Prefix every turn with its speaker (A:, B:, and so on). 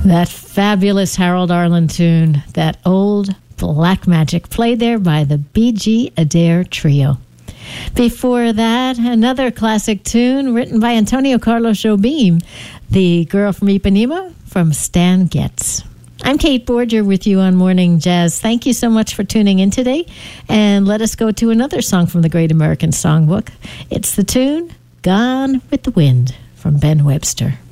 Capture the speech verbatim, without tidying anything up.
A: That fabulous Harold Arlen tune, that old Black Magic, played there by the B G Adair Trio. Before that, another classic tune written by Antonio Carlos Jobim, The Girl from Ipanema, from Stan Getz. I'm Kate Borger with you on Morning Jazz. Thank you so much for tuning in today. And let us go to another song from the Great American Songbook. It's the tune, Gone with the Wind, from Ben Webster.